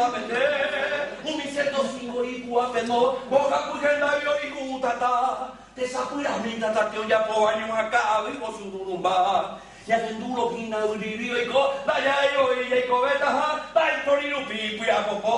apende umiseto singolikuwa peno boga kugenda biorikutata tesapura mintata tioya poanyuaka wikosururumba ya vendulo kina uririo iko dayayo iko betaha dai torirupi pia popo